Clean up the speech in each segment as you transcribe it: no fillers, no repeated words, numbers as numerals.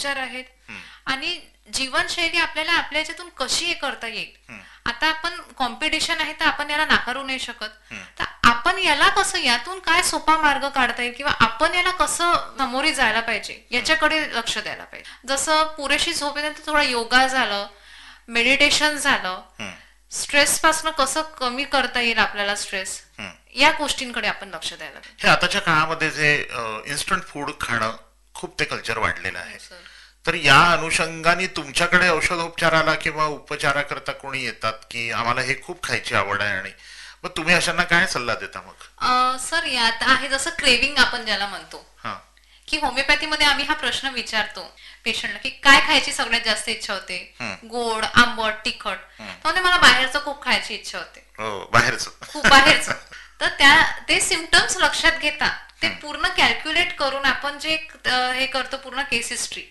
उपचार आहेत आणि जीवनशैली आपल्याला आपल्या याच्यातून कशी हे करता येईल. आता आपण कॉम्पिटिशन आहे तर आपण याला नाकारू नाही शकत. तर आपण याला कसं यातून काय सोपा मार्ग काढता येईल किंवा आपण याला कसं सामोरे जायला पाहिजे याच्याकडे लक्ष द्यायला पाहिजे. जसं पुरेशी झोप येते तर थोडा योगा झालं, मेडिटेशन झालं, स्ट्रेस पासून कसं कमी करता येईल आपल्याला स्ट्रेस, या गोष्टींकडे आपण लक्ष द्यायला पाहिजे. हे आताच्या काळामध्ये जे इन्स्टंट फूड खाणं खूप ते कल्चर वाढलेलं आहे. तर या अनुषंगाने तुमच्याकडे औषधोपचाराला किंवा उपचाराकरता कोणी येतात की आम्हाला हे खूप खायची आवड आहे, आणि मग तुम्ही अशांना काय सल्ला देता मग? सर यात आहे जसं क्रेविंग आपण ज्याला म्हणतो, की होमिओपॅथीमध्ये आम्ही हा प्रश्न विचारतो पेशंटला की काय खायची सगळ्यात जास्त इच्छा होते, गोड, आंबट, तिखट. म्हणजे मला बाहेरचं खूप खायची इच्छा होते, खूप बाहेरचं. तर ते सिम्पटम्स लक्षात घेता ते पूर्ण कॅल्क्युलेट करून आपण जे हे करतो पूर्ण केस हिस्ट्री,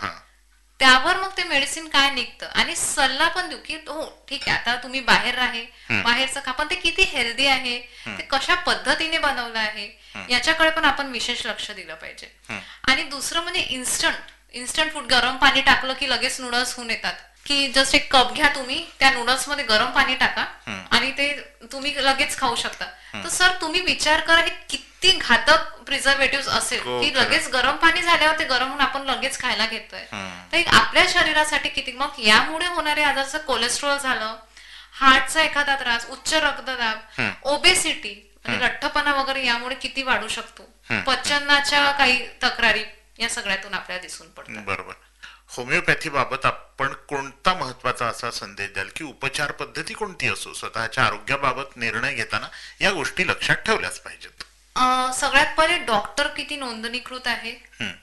त्यावर मग ते मेडिसिन काय निघतं आणि सल्ला पण देऊ की हो ठीक आहे आता तुम्ही बाहेर आहे, बाहेरचं खा, पण ते किती हेल्दी आहे, ते कशा पद्धतीने बनवलं आहे याच्याकडे पण आपण विशेष लक्ष दिलं पाहिजे. आणि दुसरं म्हणजे इन्स्टंट फूड, गरम पाणी टाकलं की लगेच नूडल्स होऊन येतात, की जस्ट एक कप घ्या तुम्ही, त्या नूडल्स मध्ये गरम पाणी टाका आणि ते तुम्ही लगेच खाऊ शकता. तर सर तुम्ही विचार करा हे किती घातक प्रिझर्वेटिव्ह असेल की लगेच गरम पाणी झाल्यावर ते गरम होऊन आपण लगेच खायला घेतोय. तर आपल्या शरीरासाठी किती, मग यामुळे होणारे आजार जसं कोलेस्ट्रॉल झालं, हार्टचा एखादा त्रास, उच्च रक्तदाब, ओबेसिटी म्हणजे लठ्ठपणा वगैरे यामुळे किती वाढू शकतो, पचनाच्या काही तक्रारी या सगळ्यातून आपल्याला दिसून पडतात. बरोबर. होमिओपॅथी बाबत आपण कोणता महत्वाचा असा संदेश द्याल की उपचार पद्धती कोणती असो स्वतःच्या आरोग्याबाबत निर्णय घेताना या गोष्टी लक्षात ठेवल्याच पाहिजेत? सगळ्यात पहिले डॉक्टर किती नोंदणीकृत आहे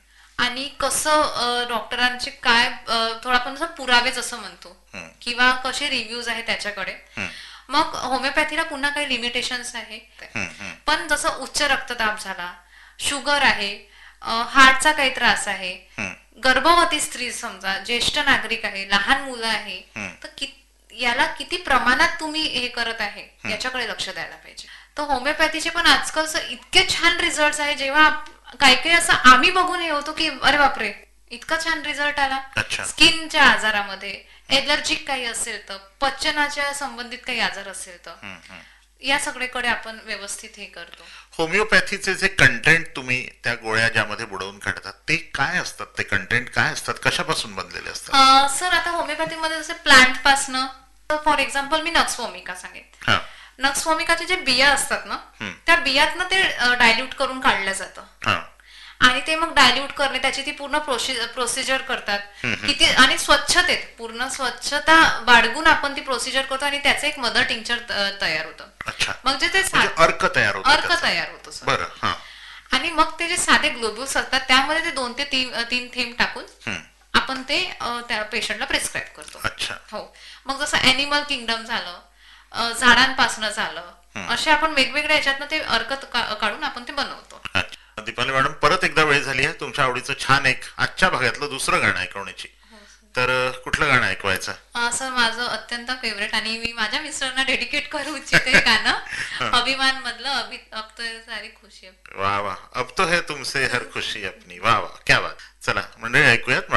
आणि कसं डॉक्टरांचे काय थोडा आपण पुरावे जसं म्हणतो किंवा कसे रिव्ह्यूज आहे त्याच्याकडे. मग होमिओपॅथीला पुन्हा काही लिमिटेशन्स आहे, पण जसं उच्च रक्तदाब झाला, शुगर आहे, हार्टचा काही त्रास आहे, गर्भवती स्त्री समजा, ज्येष्ठ नागरिक आहे, लहान मुलं आहे, तर याला किती प्रमाणात तुम्ही हे करत आहे याच्याकडे लक्ष द्यायला पाहिजे. तर होमिओपॅथीचे पण आजकाल इतके छान रिझल्ट आहे, जेव्हा काही काही असं आम्ही बघून हे होतो की अरे बापरे इतका छान रिझल्ट आला. स्किनच्या आजारामध्ये, एलर्जिक काही असेल तर, पचनाच्या संबंधित काही आजार असेल तर, या सगळीकडे आपण व्यवस्थित हे करतो. होमिओपॅथीचे जे कंटेंट तुम्ही त्या गोळ्या ज्यामध्ये बुडवून काढतात ते काय असतात, ते कंटेंट काय असतात, कशापासून बनलेले असतात? सर आता होमिओपॅथीमध्ये जसे प्लांट पासनं, for example me nux vomica सांगेन. नक्स वोमिकाचे जे बिया असतात ना, त्या बियातनं ते डायल्यूट करून काढलं जातं आणि ते मग डायल्यूट करणे त्याची ती पूर्ण प्रोसिजर करतात किती, आणि स्वच्छतेत पूर्ण स्वच्छता बाळगून आपण ती प्रोसिजर करतो आणि त्याचं एक मदर टिंक्चर तयार होतं. मग जे ते अर्क तयार होतो आणि मग ते जे साधे ग्लोब्युल्स असतात त्यामध्ये ते 2 ते 3 थेंब टाकून आपण ते त्या पेशंटला प्रिस्क्राईब करतो. हो, मग जसं अॅनिमल किंगडम झालं, झाडांपासनं झालं, असे आपण वेगवेगळ्या याच्यातनं ते अर्क काढून आपण ते बनवतो. दीपाली मॅडम, परत एकदा वेळ झाली आहे तुमच्या आवडीचं छान एक आजच्या भागातलं दुसरं गाणं ऐकवण्याची. तर कुठलं गाणं ऐकवायचं? सर माझं अत्यंत फेवरेट आणि मी माझ्या मिस्टरांना डेडिकेट करू इच्छिते गाणं अभिमान मधलं अब तो सारी खुशी. वा वा, अब तो है तुमसे हर खुशी अपनी. वा वा, क्या बात. चला मंडळी ऐकूयात.